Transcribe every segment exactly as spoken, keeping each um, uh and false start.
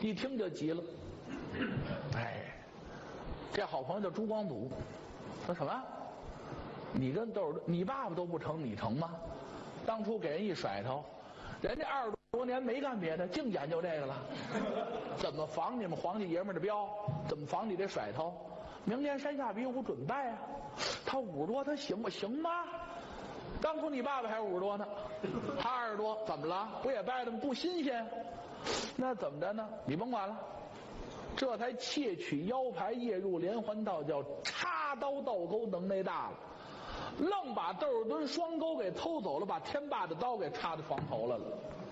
一听就急了。哎，这好朋友叫朱光祖，说什么？你跟窦尔敦，你爸爸都不成，你成吗？当初给人一甩头，人家二十多年没干别的，净研究这个了。怎么防你们皇帝爷们的镖？怎么防你这甩头？明年山下比武准败啊！他五十多，他行不行吗？当初你爸爸还五十多呢，他二十多，怎么了？不也败的吗？不新鲜？那怎么着呢？你甭管了。这才窃取腰牌，夜入连环套，叫插刀倒钩，能耐大了。愣把窦尔敦双钩给偷走了，把天霸的刀给插在床头来了。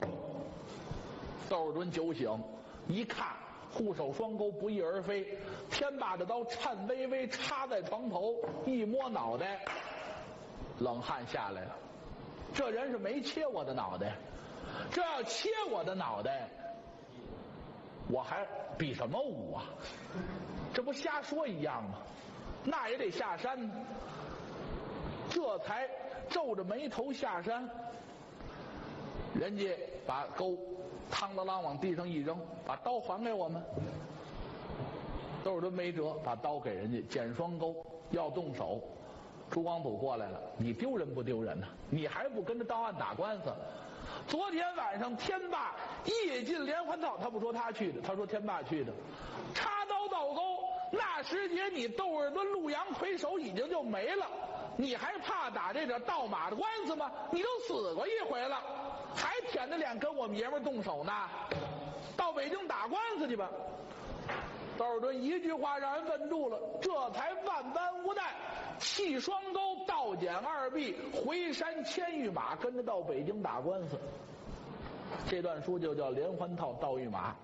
窦尔敦酒醒，一看护手双钩不翼而飞，天霸的刀颤巍巍插在床头，一摸脑袋，冷汗下来了。这人是没切我的脑袋，这要切我的脑袋，我还比什么武啊？这不瞎说一样吗？那也得下山呢。这才皱着眉头下山，人家把钩嘡啷啷往地上一扔，把刀还给我们。窦尔敦没辙，把刀给人家，剪双钩，要动手。朱光祖过来了，你丢人不丢人呢？你还不跟着到案打官司？昨天晚上天霸夜进连环套，他不说他去的，他说天霸去的，插刀倒钩。那时节你窦尔敦、陆阳魁首已经就没了，你还怕打这个盗马的官司吗？你都死过一回了，还舔着脸跟我们爷们动手呢？到北京打官司去吧。窦尔敦一句话让人问住了，这才万般无奈，弃双钩，倒捡二臂，回山牵御马，跟着到北京打官司。这段书就叫连环套盗御马。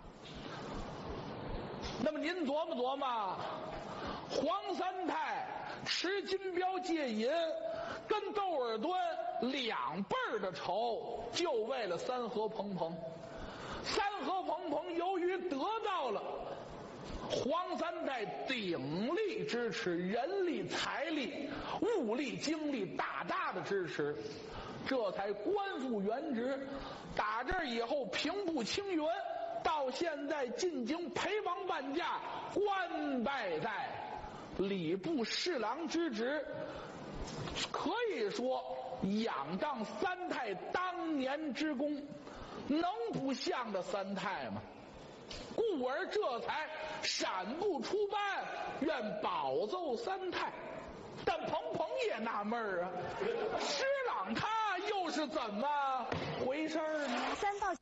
那么您琢磨琢磨，黄三太持金镖借银，跟窦尔敦两辈儿的仇，就为了三合鹏鹏。三合鹏鹏由于得到了黄三太鼎力支持，人力、财力、物力、精力大大的支持，这才官复原职。打这儿以后平步青云，到现在进京陪王伴驾，官拜在礼部侍郎之职，可以说仰仗三太当年之功，能不向着三太吗？故而这才闪不出班，愿保奏三太。但鹏鹏也纳闷儿啊，施琅他又是怎么回事呢？ 三道。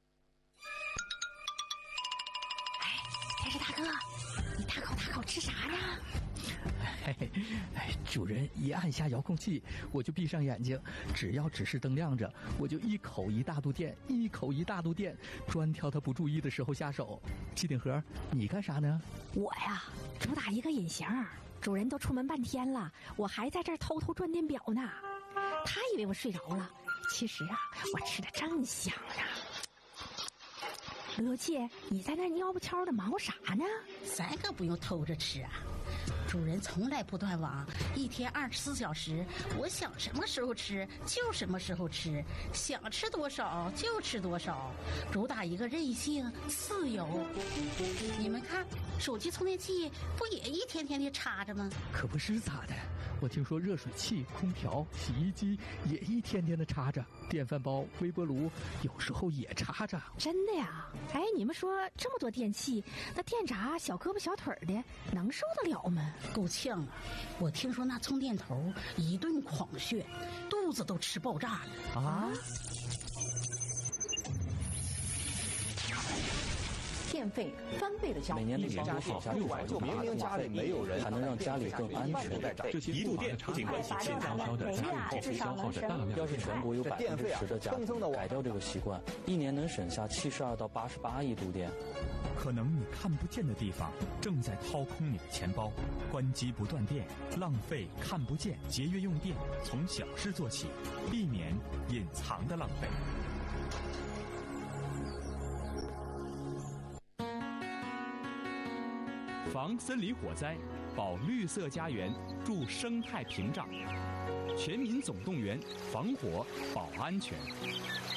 哎，电视大哥，你大口大口吃啥呢？ 嘿嘿，哎，主人一按下遥控器，我就闭上眼睛，只要指示灯亮着，我就一口一大肚电，一口一大肚电，专挑他不注意的时候下手。机顶盒，你干啥呢？ 我呀，主打一个隐形，主人都出门半天了，我还在这儿偷偷转电表呢。他以为我睡着了，其实啊，我吃的正香呢。罗姐，你在那蔫不悄的忙活啥呢？ 咱可不用偷着吃啊，主人从来不断网，一天二十四小时，我想什么时候吃就什么时候吃，想吃多少就吃多少，主打一个任性自由。你们看，手机充电器不也一天天的插着吗？ 可不是咋的，我听说热水器、空调、洗衣机也一天天的插着，电饭煲、微波炉有时候也插着。 真的呀？哎，你们说这么多电器，那电闸小胳膊小腿的能受得了吗？ 够呛啊！我听说那充电头一顿狂炫，肚子都吃爆炸了啊！ 电费翻倍的交， 每年的房租好六万就明明家里没有人，还能让家里更安全。 这些一度电不仅关系静悄悄的家里后消耗着大量。 要是全国有百分之十的家庭改掉这个习惯，一年能省下七十二到八十八亿度电。 可能你看不见的地方正在掏空你的钱包，关机不断电，浪费看不见，节约用电，从小事做起，避免隐藏的浪费。防森林火灾，保绿色家园，助生态屏障。全民总动员，防火保安全。